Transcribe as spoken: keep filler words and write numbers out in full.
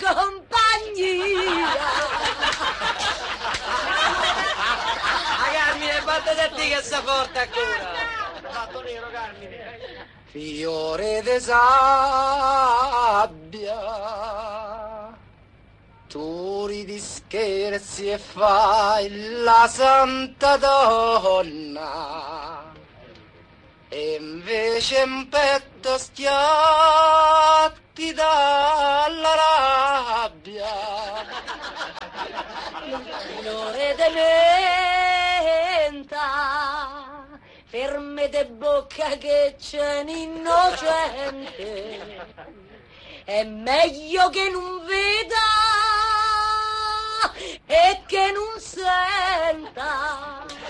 compagnia. A Carmine, fatta da te che sta forte ancora. Fatto nero, Carmine. Fiore de sabbia, tu ridi scherzi e fai la santa donna, e invece in petto schiatti dalla rabbia. Fiore de menta, ferme de bocca che c'è un innocente, è meglio che non veda e che non senta.